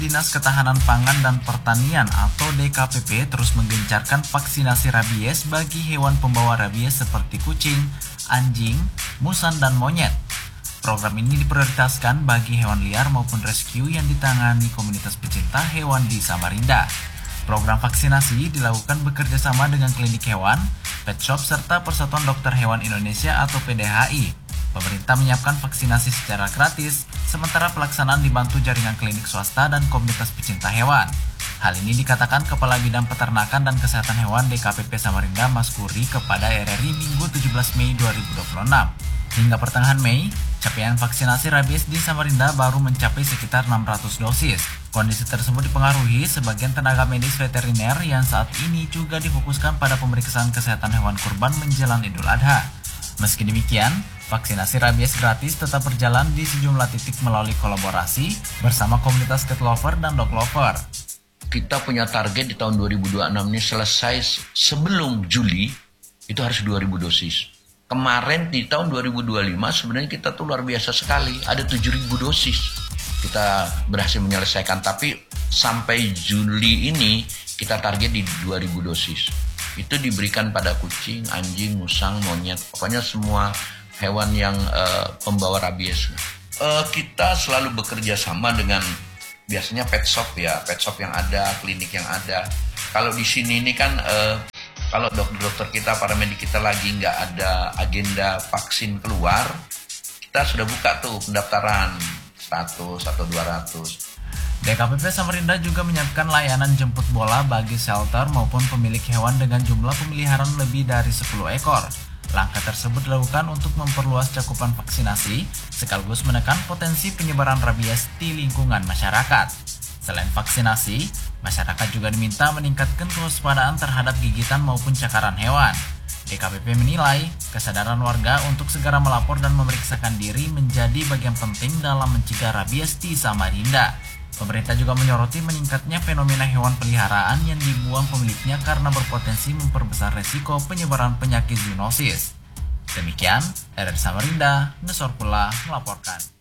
Dinas Ketahanan Pangan dan Pertanian atau DKPP terus menggencarkan vaksinasi rabies bagi hewan pembawa rabies seperti kucing, anjing, musang, dan monyet. Program ini diprioritaskan bagi hewan liar maupun rescue yang ditangani komunitas pecinta hewan di Samarinda. Program vaksinasi dilakukan bekerja sama dengan klinik hewan, pet shop, serta Persatuan Dokter Hewan Indonesia atau PDHI. Pemerintah menyiapkan vaksinasi secara gratis, sementara pelaksanaan dibantu jaringan klinik swasta dan komunitas pecinta hewan. Hal ini dikatakan Kepala Bidang Peternakan dan Kesehatan Hewan DKPP Samarinda Mas Kuri kepada RRI Minggu 17 Mei 2026. Hingga pertengahan Mei, capaian vaksinasi rabies di Samarinda baru mencapai sekitar 600 dosis. Kondisi tersebut dipengaruhi sebagian tenaga medis veteriner yang saat ini juga difokuskan pada pemeriksaan kesehatan hewan kurban menjelang Idul Adha. Meski demikian, vaksinasi rabies gratis tetap berjalan di sejumlah titik melalui kolaborasi bersama komunitas cat lover dan dog lover. Kita punya target di tahun 2026 ini selesai sebelum Juli, itu harus 2000 dosis. Kemarin di tahun 2025 sebenarnya kita tuh luar biasa sekali, ada 7.000 dosis. Kita berhasil menyelesaikan, tapi sampai Juli ini kita target di 2.000 dosis. Itu diberikan pada kucing, anjing, musang, monyet, pokoknya semua hewan yang pembawa rabies. Kita selalu bekerja sama dengan biasanya pet shop ya, pet shop yang ada, klinik yang ada. Kalau di sini ini kan kalau dokter kita, para medik kita lagi nggak ada agenda vaksin keluar, kita sudah buka tuh pendaftaran 100 atau 200. DKPP Samarinda juga menyiapkan layanan jemput bola bagi shelter maupun pemilik hewan dengan jumlah pemeliharaan lebih dari 10 ekor. Langkah tersebut dilakukan untuk memperluas cakupan vaksinasi, sekaligus menekan potensi penyebaran rabies di lingkungan masyarakat. Selain vaksinasi, masyarakat juga diminta meningkatkan kewaspadaan terhadap gigitan maupun cakaran hewan. DKPP menilai kesadaran warga untuk segera melapor dan memeriksakan diri menjadi bagian penting dalam mencegah rabies di Samarinda. Pemerintah juga menyoroti meningkatnya fenomena hewan peliharaan yang dibuang pemiliknya karena berpotensi memperbesar resiko penyebaran penyakit zoonosis. Demikian, RRI Samarinda, Nusor Pula melaporkan.